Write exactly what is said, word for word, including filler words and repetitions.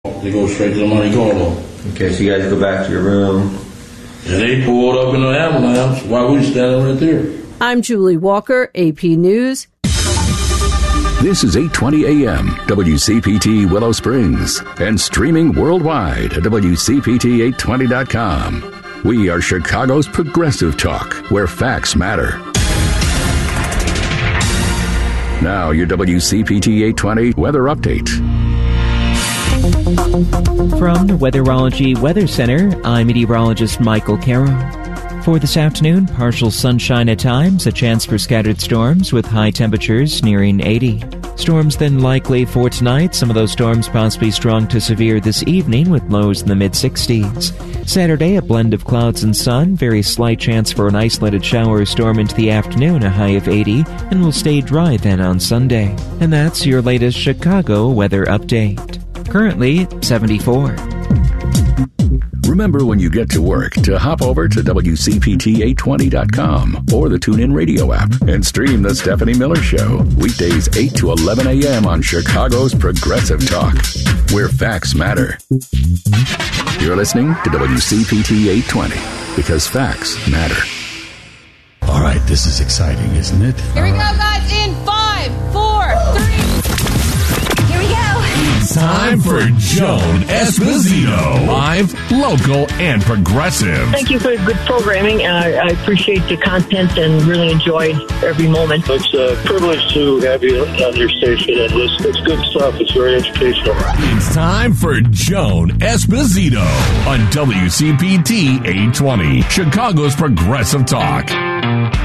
They go straight to the Monte Carlo. Okay, so you guys go back to your room. And they pulled up in the ambulance while we were standing right there. I'm Julie Walker, A P News. This is eight twenty A M, W C P T Willow Springs, and streaming worldwide at W C P T eight twenty dot com. We are Chicago's progressive talk, where facts matter. Now, your W C P T eight twenty weather update. From the Weatherology Weather Center, I'm meteorologist Michael Carroll. For this afternoon, partial sunshine at times, a chance for scattered storms with high temperatures nearing eighty. Storms then likely for tonight, some of those storms possibly strong to severe this evening with lows in the mid-sixties. Saturday, a blend of clouds and sun, very slight chance for an isolated shower or storm into the afternoon, a high of eighty, and will stay dry then on Sunday. And that's your latest Chicago weather update. Currently, seventy-four. Remember when you get to work to hop over to W C P T eight twenty dot com or the TuneIn Radio app and stream The Stephanie Miller Show. Weekdays eight to eleven a.m. on Chicago's Progressive Talk, where facts matter. You're listening to W C P T eight twenty, because facts matter. All right, this is exciting, isn't it? Here we go, guys, in five, four, three. Here we go. It's time for Joan Esposito. Live, local, and progressive. Thank you for good programming. Uh, I appreciate the content and really enjoyed every moment. It's a privilege to have you on your station, and it's, it's good stuff. It's very educational. It's time for Joan Esposito on W C P T eight twenty, Chicago's Progressive Talk.